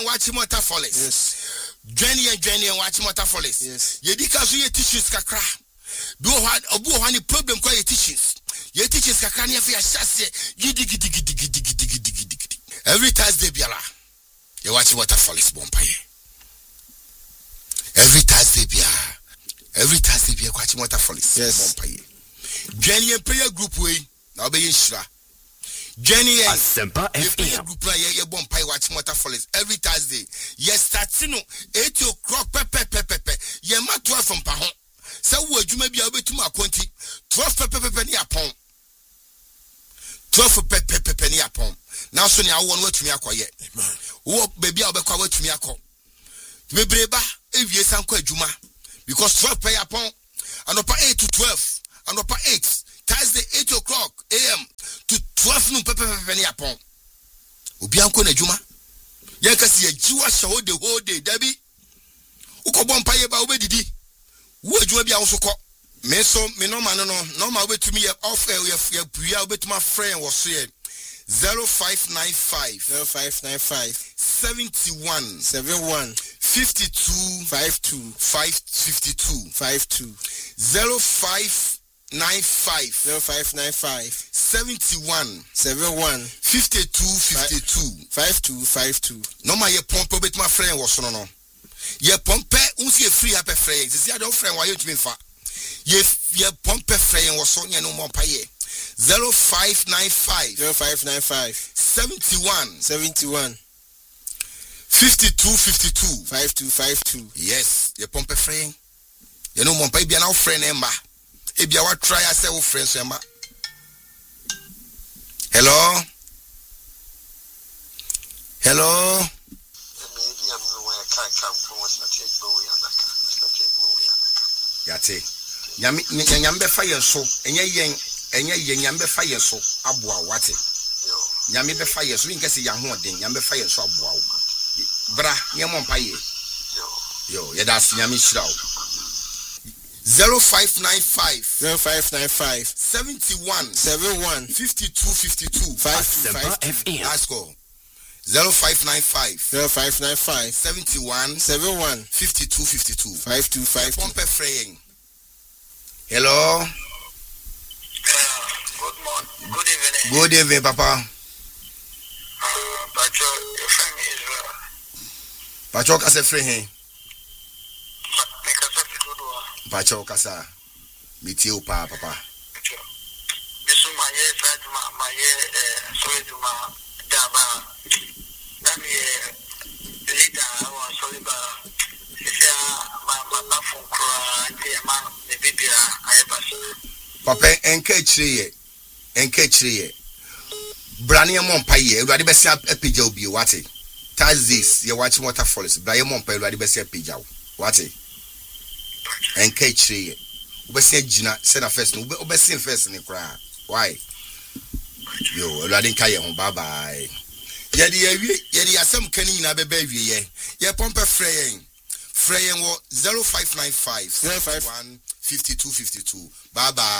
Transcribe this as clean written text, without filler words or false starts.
watch Motafolis. Yes. Jenny and watch Motafolis. Yes. Yedika so ye teachers kakra. Do what obu hani problem kwa ye teachers. Ye teachers kakra ni afi ashase. Gidi. Every Thursday biala. You watch Motafolis bompaye. Every Thursday biya watch Motafolis bompaye. Jenny and prayer group way. Now be shira. Jenny and Asempa FM group na ye bompaye watch Motafolis every Thursday. Yes, starting 8 o'clock pepe. Ye ma 12 from pa ho. Say wo adwuma bia obetuma akonti 12 pepe ni apon. 12 pepe ni apon. Now so ni awo no watumi akoye. Wo baby obekwa watumi akọ. Bebreba ewie sanko adwuma because 12 pay upon and upper 8 to 12 and upper 8 Thursday 8 o'clock a.m. to 12 noon pepe ni upon obi anko na adwuma ye kasi ye jiwa shawo the whole day dabi ukobọ mpaye ba obedidi wo adwuma bia wo so kọ me so me normal obetumi ye off ye puya obetuma friend wo so ye 0595 71 52 52 0595 71 52 no ma ye pompe bet my friend was no ye pompe unsi free happy friend see I don't friend why you to me fa ye pompe friend was so no more paye 0595 71 52 yes ye pompe friend you know mon pay bia na friend emba e bia wa try yourself friend so emba hello yate nyambe fa yeso enye nyambe fa yeso aboa wate nyame be fa yeso nkese ya ho den nyambe fa yeso aboa wo bra nyemo mpaye yo ya das nyame shira wo 0595 71 52 Asempa FM ask call 0595 71 52 pompe fraying hello good evening papa Pacho kase free hen Pacho kasa miti o pa papa Eso maye maye sorry to ma daba dami leader wa sorry ba sia ma phone kra ndi ma me bibia ayebas papa enka chire brane mon paye ewade be sia epija obi wate Thursdays you watch Waterfalls brane mon paye ewade be sia epija wate enka chire obesia gina say na first no obesia first ni kra why yo ewade nka ye ho bye bye yedi asem kani nyina beba wie ye pompe freyen wo 0595 51 52 bye bye